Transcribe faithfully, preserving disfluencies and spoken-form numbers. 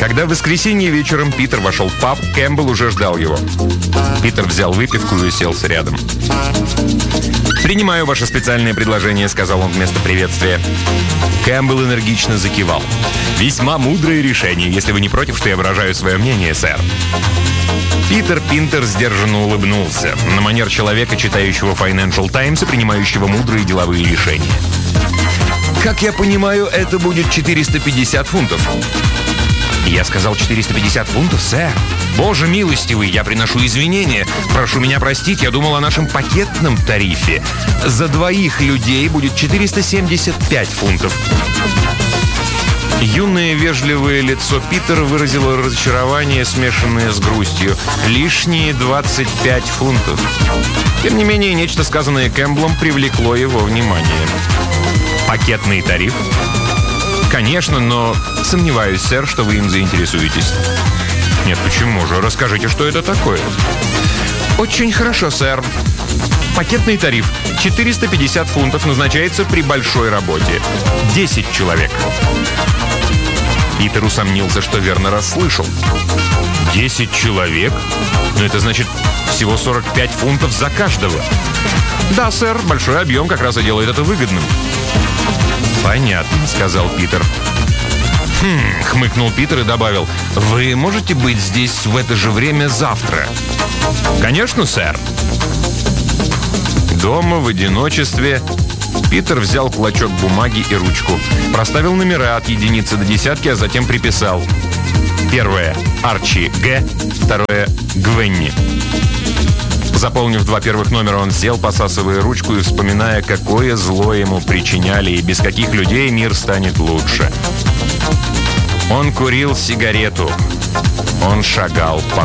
Когда в воскресенье вечером Питер вошел в паб, Кэмпбелл уже ждал его. Питер взял выпивку и уселся рядом. «Принимаю ваше специальное предложение», — сказал он вместо приветствия. Кэмпбелл энергично закивал. «Весьма мудрое решение, если вы не против, что я выражаю свое мнение, сэр». Питер Пинтер сдержанно улыбнулся, на манер человека, читающего Financial Times и принимающего мудрые деловые решения. «Как я понимаю, это будет четыреста пятьдесят фунтов». «Я сказал четыреста пятьдесят фунтов, сэр. Боже милостивый, я приношу извинения. Прошу меня простить, я думал о нашем пакетном тарифе. За двоих людей будет четыреста семьдесят пять фунтов». Юное вежливое лицо Питера выразило разочарование, смешанное с грустью. Лишние двадцать пять фунтов. Тем не менее, нечто, сказанное Кэмпбеллом, привлекло его внимание. «Пакетный тариф?» «Конечно, но сомневаюсь, сэр, что вы им заинтересуетесь». «Нет, почему же? Расскажите, что это такое». «Очень хорошо, сэр. Пакетный тариф четыреста пятьдесят фунтов назначается при большой работе. десять человек». Питер усомнился, что верно расслышал. «Десять человек? Ну, это значит всего сорок пять фунтов за каждого». «Да, сэр, большой объем как раз и делает это выгодным». «Понятно», — сказал Питер. «Хм», — хмыкнул Питер и добавил, «Вы можете быть здесь в это же время завтра?» «Конечно, сэр». Дома в одиночестве Питер взял клочок бумаги и ручку, проставил номера от единицы до десятки, а затем приписал. Первое — Арчи Г., второе — Гвенни. Заполнив два первых номера, он сел, посасывая ручку и вспоминая, какое зло ему причиняли и без каких людей мир станет лучше. Он курил сигарету. Он шагал по